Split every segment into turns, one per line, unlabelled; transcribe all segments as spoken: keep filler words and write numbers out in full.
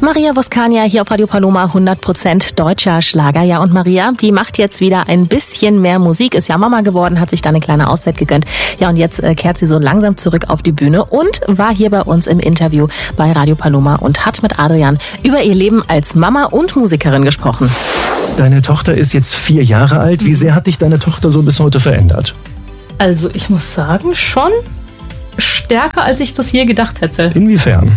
Maria Voskania hier auf Radio Paloma, hundert Prozent deutscher Schlager. Ja, und Maria, die macht jetzt wieder ein bisschen mehr Musik, ist ja Mama geworden, hat sich da eine kleine Auszeit gegönnt. Ja, und jetzt äh, kehrt sie so langsam zurück auf die Bühne und war hier bei uns im Interview bei Radio Paloma und hat mit Adrian über ihr Leben als Mama und Musikerin gesprochen.
Deine Tochter ist jetzt vier Jahre alt. Wie sehr hat dich deine Tochter so bis heute verändert?
Also ich muss sagen, schon stärker, als ich das je gedacht hätte.
Inwiefern?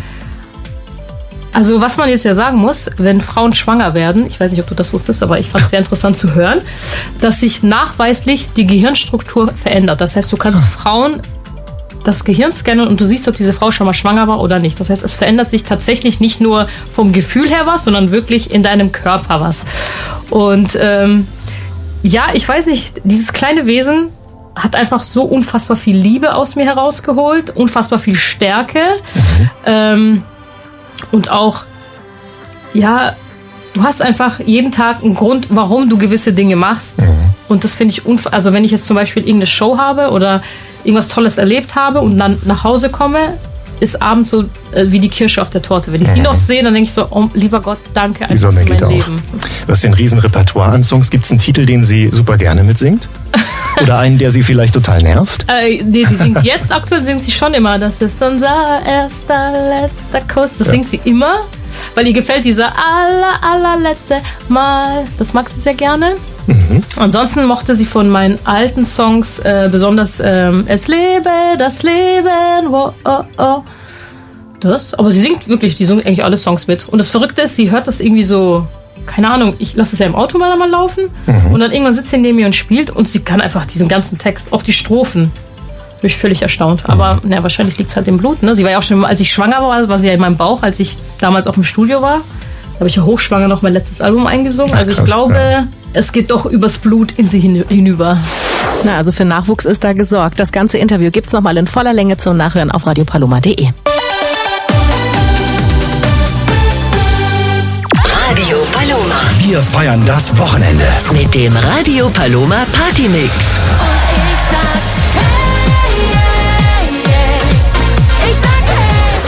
Also was man jetzt ja sagen muss, wenn Frauen schwanger werden, ich weiß nicht, ob du das wusstest, aber ich fand es sehr interessant zu hören, dass sich nachweislich die Gehirnstruktur verändert. Das heißt, du kannst Frauen das Gehirn scannen und du siehst, ob diese Frau schon mal schwanger war oder nicht. Das heißt, es verändert sich tatsächlich nicht nur vom Gefühl her was, sondern wirklich in deinem Körper was. Und ähm, ja, ich weiß nicht, dieses kleine Wesen hat einfach so unfassbar viel Liebe aus mir herausgeholt, unfassbar viel Stärke. Mhm. Ähm, Und auch, ja, du hast einfach jeden Tag einen Grund, warum du gewisse Dinge machst. Mhm. Und das finde ich, unf- also wenn ich jetzt zum Beispiel irgendeine Show habe oder irgendwas Tolles erlebt habe und dann nach Hause komme, ist abends so äh, wie die Kirsche auf der Torte. Wenn ich sie mhm. noch sehe, dann denke ich so, oh, lieber Gott, danke einfach für mein Leben.
Du hast den riesen Repertoire an Songs. Gibt es einen Titel, den sie super gerne mitsingt? Oder einen, der sie vielleicht total nervt?
Äh, nee, die singt jetzt, aktuell singt sie schon immer. Das ist unser erster, letzter Kuss. Das ja. singt sie immer, weil ihr gefällt dieser aller, allerletzte Mal. Das mag sie sehr gerne. Mhm. Ansonsten mochte sie von meinen alten Songs äh, besonders ähm, Es lebe das Leben, wo, oh, oh. Das, aber sie singt wirklich, die singt eigentlich alle Songs mit. Und das Verrückte ist, sie hört das irgendwie so, keine Ahnung, ich lasse es ja im Auto mal, mal laufen mhm. und dann irgendwann sitzt sie neben mir und spielt und sie kann einfach diesen ganzen Text, auch die Strophen. Bin ich völlig erstaunt. Mhm. Aber na, wahrscheinlich liegt es halt im Blut. Ne? Sie war ja auch schon, als ich schwanger war, war sie ja in meinem Bauch, als ich damals auch im Studio war. Da habe ich ja hochschwanger noch mein letztes Album eingesungen.
Ach,
also ich
krass,
glaube, ja. es geht doch übers Blut in sie hinüber.
Na, also für Nachwuchs ist da gesorgt. Das ganze Interview gibt's nochmal in voller Länge zum Nachhören auf radio paloma punkt de.
Radio Paloma.
Wir feiern das Wochenende
mit dem Radio Paloma Party Mix. Und ich sag